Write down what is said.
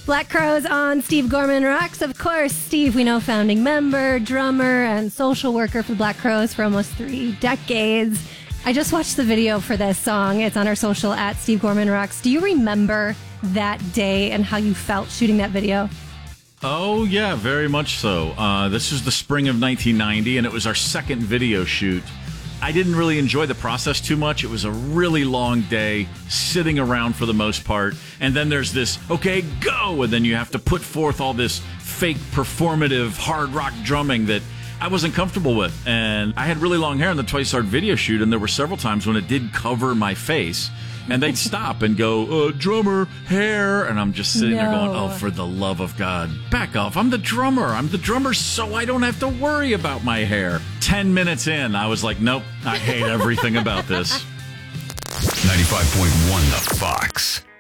Black Crowes on Steve Gorman Rocks. Of course, Steve, we know, founding member, drummer, and social worker for Black Crowes for almost 3 decades. I just watched the video for this song. It's on our social at Steve Gorman Rocks. Do you remember that day and how you felt shooting that video? Oh, yeah, very much so. This was the spring of 1990, and it was our second video shoot. I didn't really enjoy the process too much. It was a really long day, sitting around for the most part. And then there's this, okay, go! And then you have to put forth all this fake performative hard rock drumming that I wasn't comfortable with. And I had really long hair in the Twice Hard video shoot, and there were several times when it did cover my face. And they'd stop and go, drummer, hair. And I'm just sitting there going, oh, for the love of God, back off. I'm the drummer, so I don't have to worry about my hair. 10 minutes in, I was like, nope, I hate everything about this. 95.1 The Fox.